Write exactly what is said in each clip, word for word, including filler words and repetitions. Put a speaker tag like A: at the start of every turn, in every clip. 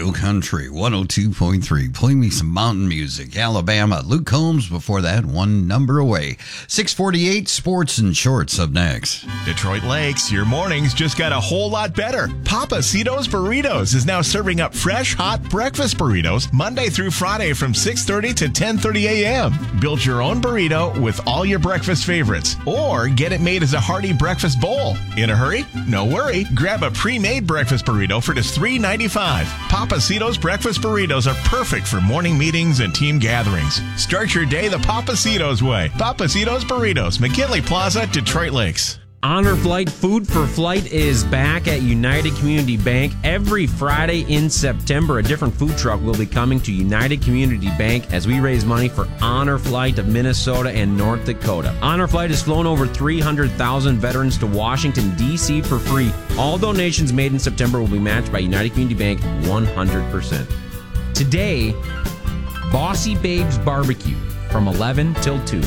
A: Real Country one oh two point three. Play me some mountain music. Alabama. Luke Combs before that, one number away. six forty-eight, Sports and Shorts up next.
B: Detroit Lakes, your mornings just got a whole lot better. Papacitos Burritos is now serving up fresh, hot breakfast burritos Monday through Friday from six thirty to ten thirty a.m. Build your own burrito with all your breakfast favorites, or get it made as a hearty breakfast bowl. In a hurry? No worry. Grab a pre-made breakfast burrito for just three ninety-five. Papacitos breakfast burritos are perfect for morning meetings and team gatherings. Start your day the Papacitos way. Papacitos Burritos, McKinley Plaza, Detroit Lakes.
C: Honor Flight Food for Flight is back at United Community Bank. Every Friday in September, a different food truck will be coming to United Community Bank as we raise money for Honor Flight of Minnesota and North Dakota. Honor Flight has flown over three hundred thousand veterans to Washington, D C for free. All donations made in September will be matched by United Community Bank one hundred percent. Today, Bossy Babes Barbecue from eleven till two.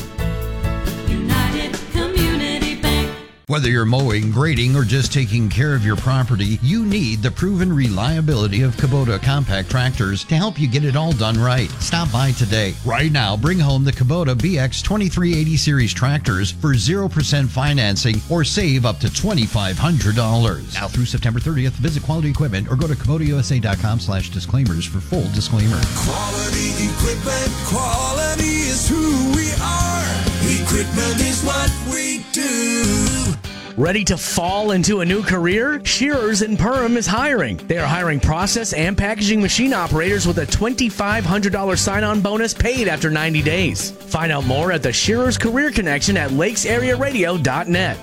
A: Whether you're mowing, grading, or just taking care of your property, you need the proven reliability of Kubota compact tractors to help you get it all done right. Stop by today. Right now, bring home the Kubota B X twenty-three eighty series tractors for zero percent financing or save up to twenty-five hundred dollars. Now through September thirtieth, visit Quality Equipment or go to Kubota U S A dot com slash disclaimers for full disclaimer.
D: Quality Equipment, quality is who we are. Equipment is what we do.
E: Ready to fall into a new career? Shearers and Perham is hiring. They are hiring process and packaging machine operators with a twenty-five hundred dollars sign-on bonus paid after ninety days. Find out more at the Shearers Career Connection at lakes area radio dot net.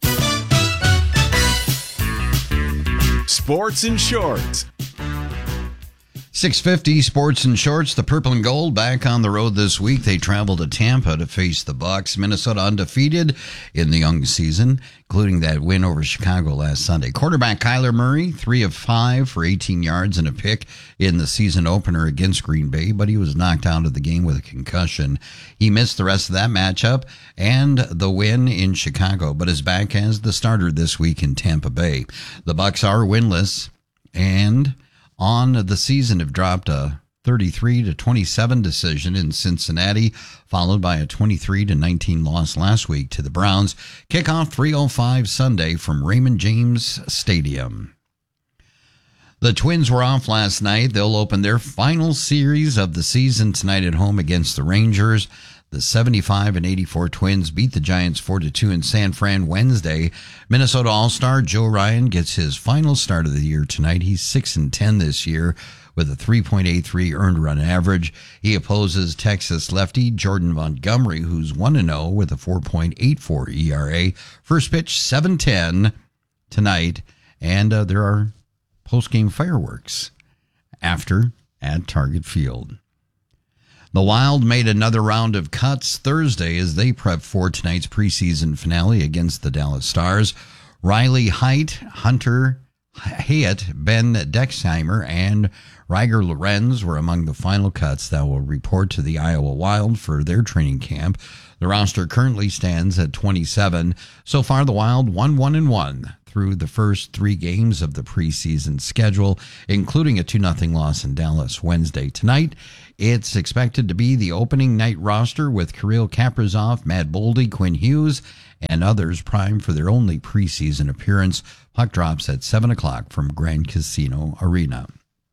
B: Sports and Shorts.
A: six fifty, Sports and Shorts. The Purple and Gold back on the road this week. They travel to Tampa to face the Bucks. Minnesota undefeated in the young season, including that win over Chicago last Sunday. Quarterback Kyler Murray, three of five for eighteen yards and a pick in the season opener against Green Bay, but he was knocked out of the game with a concussion. He missed the rest of that matchup and the win in Chicago, but is back as the starter this week in Tampa Bay. The Bucks are winless and on the season have dropped a thirty-three to twenty-seven decision in Cincinnati, followed by a twenty-three to nineteen loss last week to the Browns. Kickoff three oh five Sunday from Raymond James Stadium. The Twins were off last night. They'll open their final series of the season tonight at home against the Rangers. The seventy-five and eighty-four Twins beat the Giants four to two in San Fran Wednesday. Minnesota All-Star Joe Ryan gets his final start of the year tonight. He's six and ten this year with a three point eight three earned run average. He opposes Texas lefty Jordan Montgomery, who's one and oh with a four point eight four E R A. First pitch seven ten tonight, and uh, there are post-game fireworks after at Target Field. The Wild made another round of cuts Thursday as they prep for tonight's preseason finale against the Dallas Stars. Riley Heidt, Hunter Hyatt, Ben Dexheimer, and Ryger Lorenz were among the final cuts that will report to the Iowa Wild for their training camp. The roster currently stands at twenty-seven. So far, the Wild won one and one through the first three games of the preseason schedule, including a two nothing loss in Dallas Wednesday. Tonight, it's expected to be the opening night roster with Kirill Kaprizov, Matt Boldy, Quinn Hughes, and others primed for their only preseason appearance. Puck drops at seven o'clock from Grand Casino Arena.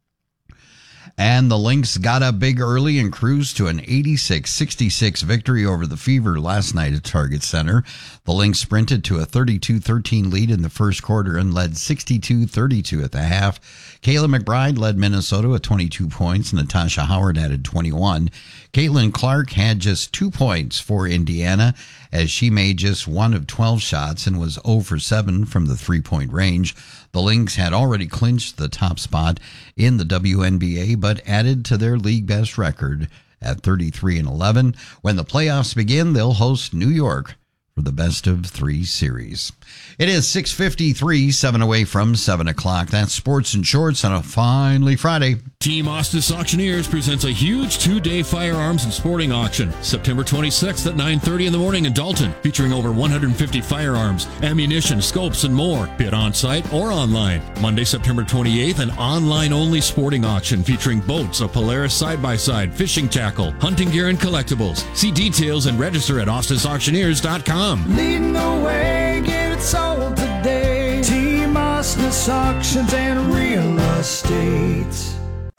A: And the Lynx got up big early and cruised to an eighty-six sixty-six victory over the Fever last night at Target Center. The Lynx sprinted to a thirty-two thirteen lead in the first quarter and led sixty-two thirty-two at the half. Kayla McBride led Minnesota with twenty-two points. Natasha Howard added twenty-one. Caitlin Clark had just two points for Indiana as she made just one of twelve shots and was zero for seven from the three-point range. The Lynx had already clinched the top spot in the W N B A, but added to their league best record at thirty-three and eleven. When the playoffs begin, they'll host New York for the best of three series. It is six fifty-three, seven away from seven o'clock. That's Sports and Shorts on a finally Friday.
F: Team Ostis Auctioneers presents a huge two-day firearms and sporting auction, September twenty-sixth at nine thirty in the morning in Dalton, featuring over one hundred fifty firearms, ammunition, scopes, and more. Bid on-site or online. Monday, September twenty-eighth, an online-only sporting auction featuring boats, a Polaris side-by-side, fishing tackle, hunting gear, and collectibles. See details and register at ostis auctioneers dot com.
D: Leading the way, get it sold today. Team Ostis Auctions and Real Estate.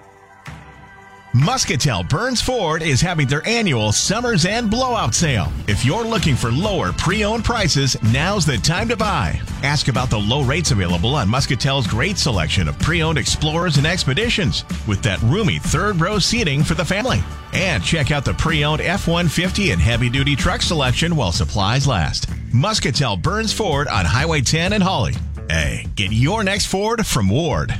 B: Muscatel Burns Ford is having their annual Summers End Blowout Sale. If you're looking for lower pre-owned prices, now's the time to buy. Ask about the low rates available on Muscatel's great selection of pre-owned Explorers and Expeditions with that roomy third row seating for the family. And check out the pre-owned F one fifty and heavy-duty truck selection while supplies last. Muscatel Burns Ford on Highway ten in Hawley. Hey, get your next Ford from Ward.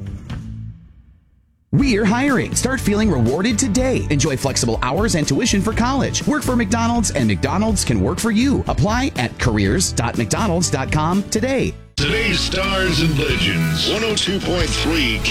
G: We're hiring. Start feeling rewarded today. Enjoy flexible hours and tuition for college. Work for McDonald's and McDonald's can work for you. Apply at careers dot mcdonalds dot com today.
H: Today's Stars and Legends, one oh two point three